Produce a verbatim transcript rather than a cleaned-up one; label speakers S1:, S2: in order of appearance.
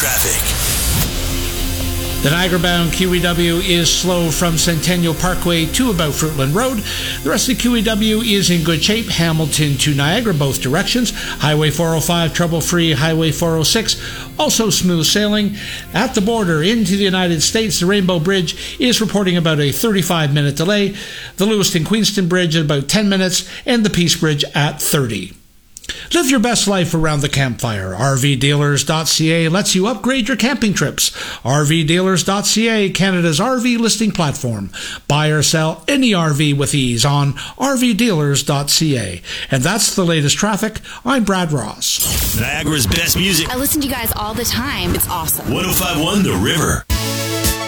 S1: traffic.
S2: The Niagara-bound Q E W is slow from Centennial Parkway to about Fruitland Road. The rest of the Q E W is in good shape. Hamilton to Niagara, both directions. Highway four oh five, trouble-free. Highway four oh six, also smooth sailing. At the border into the United States, the Rainbow Bridge is reporting about a thirty-five minute delay. The Lewiston-Queenston Bridge at about ten minutes, and the Peace Bridge at thirty. Live your best life around the campfire. R V dealers dot C A lets you upgrade your camping trips. R V dealers dot C A, Canada's R V listing platform. Buy or sell any R V with ease on R V dealers dot C A. And that's the latest traffic. I'm Brad Ross.
S1: Niagara's best music.
S3: I listen to you guys all the time. It's awesome.
S1: one oh five point one The River.